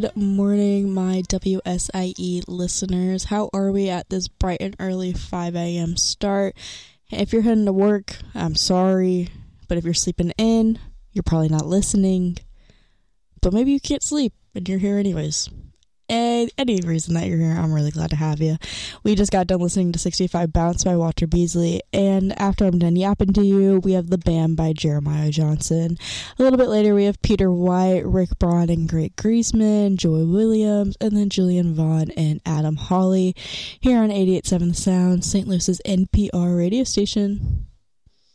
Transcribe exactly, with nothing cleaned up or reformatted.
Good morning, my W S I E listeners. How are we at this bright and early five a.m. start? If you're heading to work, I'm sorry, but if you're sleeping in, you're probably not listening. But maybe you can't sleep and you're here anyways. And any reason that you're here, I'm really glad to have you. We just got done listening to sixty-five Bounce by Walter Beasley, and after I'm done yapping to you, we have The Band by Jeremiah Johnson. A little bit later, we have Peter White, Rick Braun, and Greg Griezmann, Joy Williams, and then Julian Vaughn and Adam Hawley here on eighty-eight point seven The Sound, Saint Louis's N P R radio station.